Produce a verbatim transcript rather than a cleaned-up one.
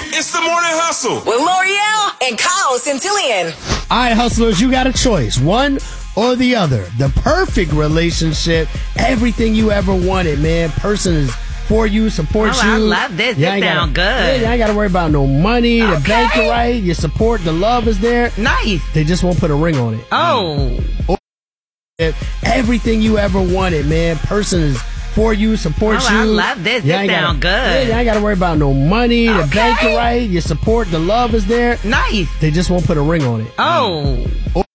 It's the Morning Hustle with L'Oreal and Kyle Centillion. All right, hustlers, you got a choice. One or the other. The perfect relationship. Everything you ever wanted, man. Person is for you, supports oh, you. I love this. You This sound good. Yeah, you ain't got to worry about no money. Okay. The bank is right. Your support, the love is there. Nice. They just won't put a ring on it. Oh. Everything you ever wanted, man. Person is for you, supports oh, you. I love this. You This ain't sound gotta, good. Yeah, you ain't got to worry about no money. Okay. The bank is right. Your support, the love is there. Nice. They just won't put a ring on it. Oh.